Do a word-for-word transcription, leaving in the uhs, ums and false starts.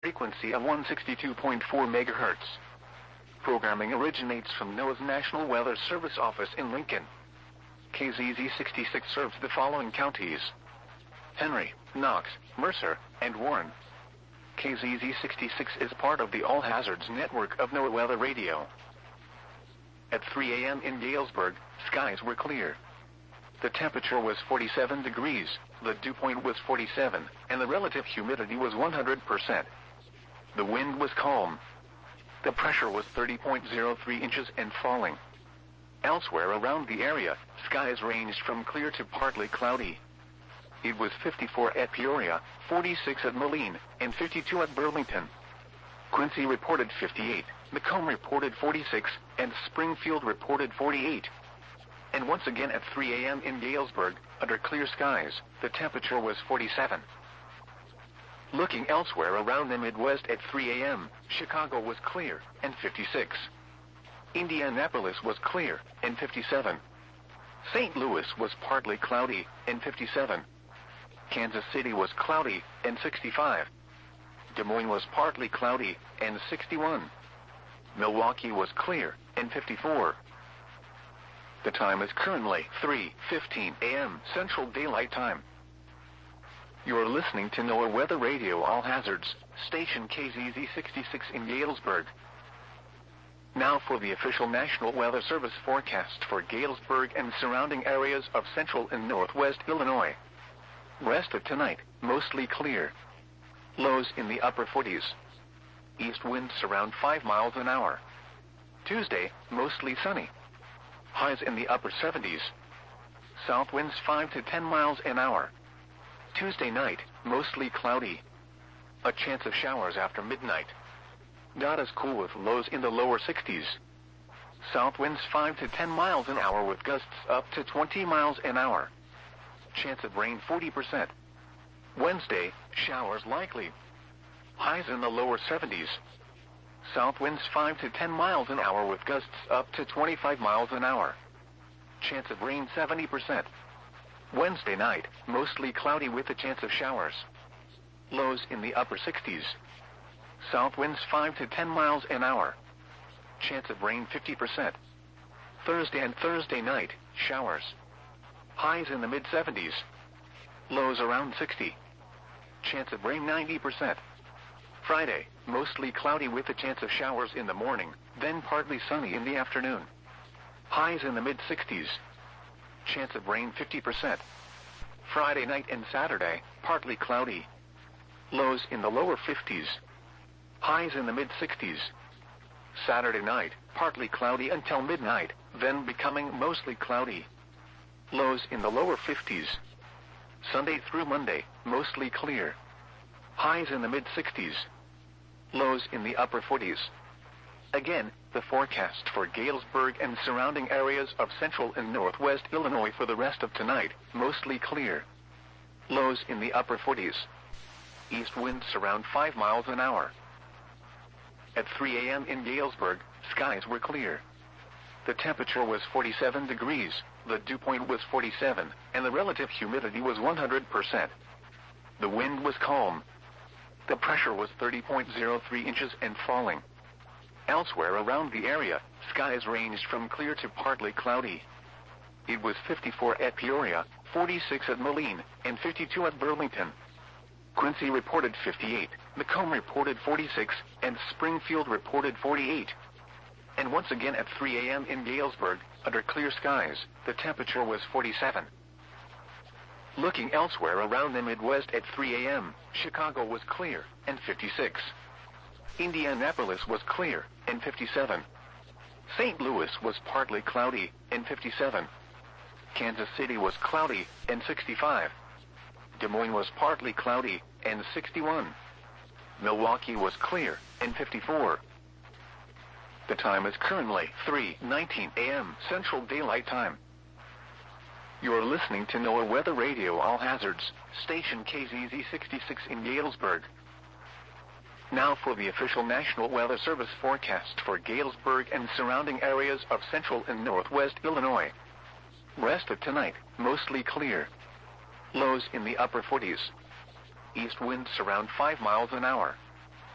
frequency of one sixty-two point four megahertz. Programming originates from NOAA's National Weather Service office in Lincoln. K Z Z sixty-six serves the following counties: Henry, Knox, Mercer, and Warren. K Z Z sixty-six is part of the All Hazards network of NOAA Weather Radio. At three A M in Galesburg, skies were clear. The temperature was forty-seven degrees, the dew point was forty-seven, and the relative humidity was one hundred percent. The wind was calm. The pressure was thirty point zero three inches and falling. Elsewhere around the area, skies ranged from clear to partly cloudy. It was fifty-four at Peoria, forty-six at Moline, and fifty-two at Burlington. Quincy reported fifty-eight, Macomb reported forty-six, and Springfield reported forty-eight. And once again at three A M in Galesburg, under clear skies, the temperature was forty-seven. Looking elsewhere around the Midwest at three A M, Chicago was clear, and fifty-six. Indianapolis was clear, and fifty-seven. Saint Louis was partly cloudy, and fifty-seven. Kansas City was cloudy, and sixty-five. Des Moines was partly cloudy, and sixty-one. Milwaukee was clear, and fifty-four. The time is currently three fifteen A M Central Daylight Time. You are listening to NOAA Weather Radio All Hazards, station K Z Z sixty-six in Galesburg. Now for the official National Weather Service forecast for Galesburg and surrounding areas of central and northwest Illinois. Rest of tonight, mostly clear. Lows in the upper forties. East winds around five miles an hour. Tuesday, mostly sunny. Highs in the upper seventies. South winds five to ten miles an hour. Tuesday night, mostly cloudy. A chance of showers after midnight. Not as cool with lows in the lower sixties. South winds five to ten miles an hour with gusts up to twenty miles an hour. Chance of rain forty percent. Wednesday, showers likely. Highs in the lower seventies. South winds five to ten miles an hour with gusts up to twenty-five miles an hour. Chance of rain seventy percent. Wednesday night, mostly cloudy with a chance of showers. Lows in the upper sixties. South winds five to ten miles an hour. Chance of rain fifty percent. Thursday and Thursday night, showers. Highs in the mid seventies. Lows around sixty. Chance of rain ninety percent. Friday, mostly cloudy with a chance of showers in the morning, then partly sunny in the afternoon. Highs in the mid sixties. Chance of rain fifty percent. Friday night and Saturday, partly cloudy. Lows in the lower fifties. Highs in the mid sixties. Saturday night, partly cloudy until midnight, then becoming mostly cloudy. Lows in the lower fifties. Sunday through Monday, mostly clear. Highs in the mid sixties. Lows in the upper forties. Again, the forecast for Galesburg and surrounding areas of central and northwest Illinois for the rest of tonight, mostly clear. Lows in the upper forties. East winds around five miles an hour. At three A M in Galesburg, skies were clear. The temperature was forty-seven degrees, the dew point was forty-seven, and the relative humidity was one hundred percent. The wind was calm. The pressure was thirty point zero three inches and falling. Elsewhere around the area, skies ranged from clear to partly cloudy. It was fifty-four at Peoria, forty-six at Moline, and fifty-two at Burlington. Quincy reported fifty-eight, Macomb reported forty-six, and Springfield reported forty-eight. And once again at three A M in Galesburg, under clear skies, the temperature was forty-seven. Looking elsewhere around the Midwest at three A M, Chicago was clear, and fifty-six. Indianapolis was clear, and fifty-seven. Saint Louis was partly cloudy, and fifty-seven. Kansas City was cloudy, and sixty-five. Des Moines was partly cloudy, and sixty-one. Milwaukee was clear, and fifty-four. The time is currently three nineteen A M Central Daylight Time. You are listening to NOAA Weather Radio All Hazards, station K Z Z sixty-six in Galesburg. Now for the official National Weather Service forecast for Galesburg and surrounding areas of central and northwest Illinois. Rest of tonight, mostly clear. Lows in the upper forties. East winds around five miles an hour.